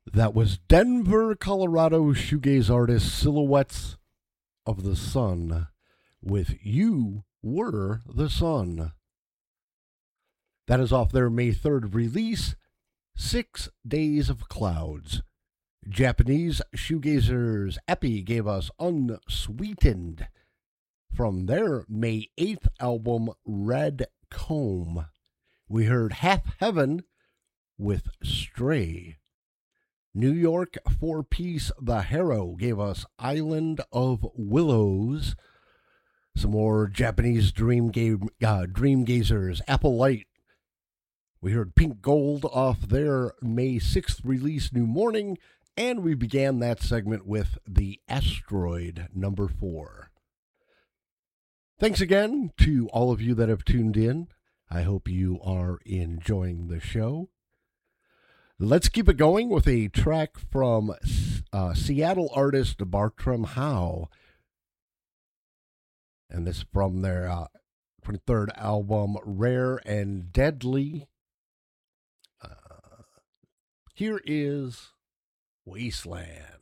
That was Denver, Colorado shoegaze artist Silhouettes of the Sun with You Were the Sun. That is off their May 3rd release, 6 Days of Clouds. Japanese shoegazers Epi gave us Unsweetened from their May 8th album Red Comb. We heard Half Heaven with Stray. New York four-piece The Harrow gave us Island of Willows. Some more Japanese dreamgazers, Apple Light. We heard Pink Gold off their May 6th release, New Morning, and we began that segment with The Asteroid, number 4. Thanks again to all of you that have tuned in. I hope you are enjoying the show. Let's keep it going with a track from Seattle artist Bartram Howe. And this from their 23rd album, Rare and Deadly. Here is Wasteland.